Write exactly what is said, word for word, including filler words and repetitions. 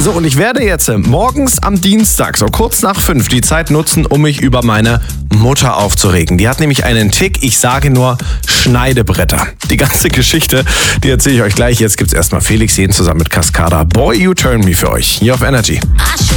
So, und ich werde jetzt morgens am Dienstag, so kurz nach fünf, die Zeit nutzen, um mich über meine Mutter aufzuregen. Die hat nämlich einen Tick, ich sage nur Schneidebretter. Die ganze Geschichte, die erzähle ich euch gleich. Jetzt gibt's erstmal Felix Jähn zusammen mit Cascada. Boy, You Turn Me für euch, hier auf Energy.